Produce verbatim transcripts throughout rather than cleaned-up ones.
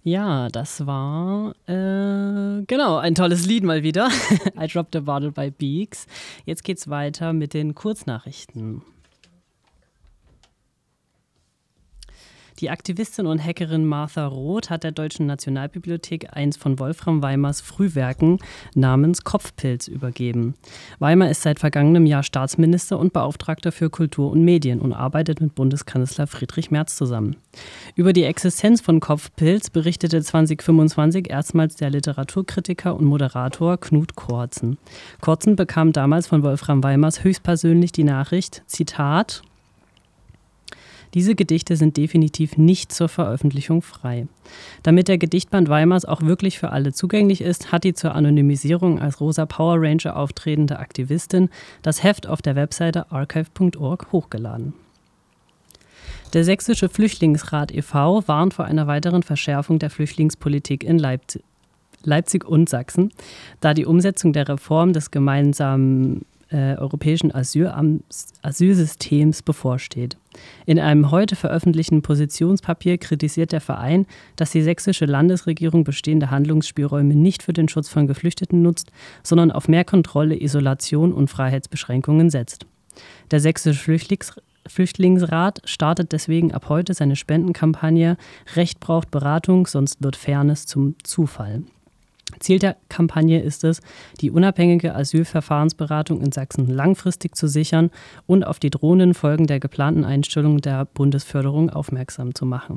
Ja, das war, äh, genau, ein tolles Lied mal wieder. I Dropped a Bottle by Beaks. Jetzt geht's weiter mit den Kurznachrichten. Die Aktivistin und Hackerin Martha Roth hat der Deutschen Nationalbibliothek eins von Wolfram Weimars Frühwerken namens Kopfpilz übergeben. Weimar ist seit vergangenem Jahr Staatsminister und Beauftragter für Kultur und Medien und arbeitet mit Bundeskanzler Friedrich Merz zusammen. Über die Existenz von Kopfpilz berichtete zwanzig fünfundzwanzig erstmals der Literaturkritiker und Moderator Knut Kortzen. Kortzen bekam damals von Wolfram Weimars höchstpersönlich die Nachricht, Zitat: Diese Gedichte sind definitiv nicht zur Veröffentlichung frei. Damit der Gedichtband Weimars auch wirklich für alle zugänglich ist, hat die zur Anonymisierung als rosa Power Ranger auftretende Aktivistin das Heft auf der Webseite archive punkt org hochgeladen. Der Sächsische Flüchtlingsrat e V warnt vor einer weiteren Verschärfung der Flüchtlingspolitik in Leipzig, Leipzig und Sachsen, da die Umsetzung der Reform des gemeinsamen Äh, europäischen Asylamts, Asylsystems bevorsteht. In einem heute veröffentlichten Positionspapier kritisiert der Verein, dass die sächsische Landesregierung bestehende Handlungsspielräume nicht für den Schutz von Geflüchteten nutzt, sondern auf mehr Kontrolle, Isolation und Freiheitsbeschränkungen setzt. Der Sächsische Flüchtlings Flüchtlingsrat startet deswegen ab heute seine Spendenkampagne Recht braucht Beratung, sonst wird Fairness zum Zufall. Ziel der Kampagne ist es, die unabhängige Asylverfahrensberatung in Sachsen langfristig zu sichern und auf die drohenden Folgen der geplanten Einstellung der Bundesförderung aufmerksam zu machen.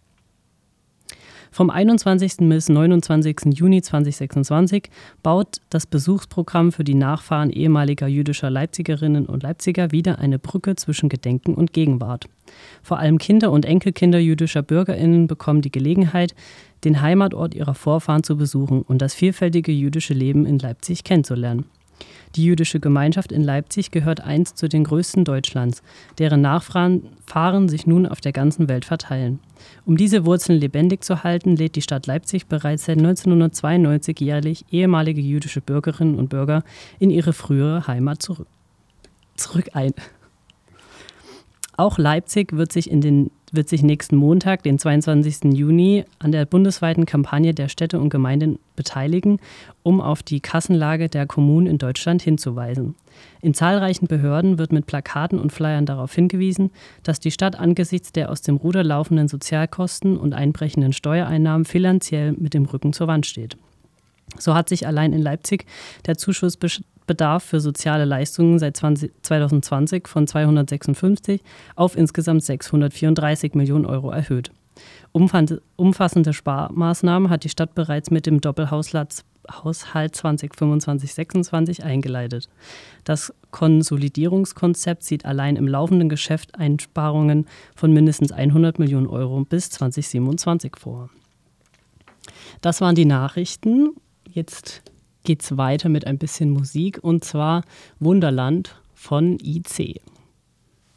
Vom einundzwanzigsten bis neunundzwanzigsten Juni zweitausendsechsundzwanzig baut das Besuchsprogramm für die Nachfahren ehemaliger jüdischer Leipzigerinnen und Leipziger wieder eine Brücke zwischen Gedenken und Gegenwart. Vor allem Kinder und Enkelkinder jüdischer BürgerInnen bekommen die Gelegenheit, den Heimatort ihrer Vorfahren zu besuchen und das vielfältige jüdische Leben in Leipzig kennenzulernen. Die jüdische Gemeinschaft in Leipzig gehört einst zu den größten Deutschlands, deren Nachfahren sich nun auf der ganzen Welt verteilen. Um diese Wurzeln lebendig zu halten, lädt die Stadt Leipzig bereits seit neunzehnhundertzweiundneunzig jährlich ehemalige jüdische Bürgerinnen und Bürger in ihre frühere Heimat zurück, zurück ein. Auch Leipzig wird sich, in den, wird sich nächsten Montag, den zweiundzwanzigsten Juni, an der bundesweiten Kampagne der Städte und Gemeinden beteiligen, um auf die Kassenlage der Kommunen in Deutschland hinzuweisen. In zahlreichen Behörden wird mit Plakaten und Flyern darauf hingewiesen, dass die Stadt angesichts der aus dem Ruder laufenden Sozialkosten und einbrechenden Steuereinnahmen finanziell mit dem Rücken zur Wand steht. So hat sich allein in Leipzig der Zuschussbedarf für soziale Leistungen seit zweitausendzwanzig von zweihundertsechsundfünfzig auf insgesamt sechshundertvierunddreißig Millionen Euro erhöht. Umfassende Sparmaßnahmen hat die Stadt bereits mit dem Doppelhaushalt zwanzig fünfundzwanzig sechsundzwanzig eingeleitet. Das Konsolidierungskonzept sieht allein im laufenden Geschäft Einsparungen von mindestens hundert Millionen Euro bis zwanzig siebenundzwanzig vor. Das waren die Nachrichten. Jetzt geht's weiter mit ein bisschen Musik, und zwar Wunderland von I C